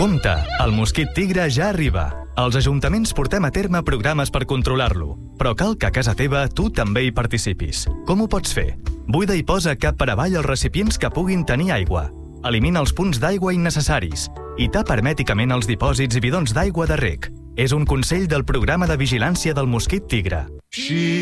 Compte, el mosquit tigre ja arriba. Els ajuntaments portem a terme programes per controlar-lo, però cal que a casa teva tu també hi participis. Com ho pots fer? Buida i posa cap per avall els recipients que puguin tenir aigua. Elimina els punts d'aigua innecessaris i tapa hermèticament els dipòsits i bidons d'aigua de reg. És un consell del programa de vigilància del mosquit tigre.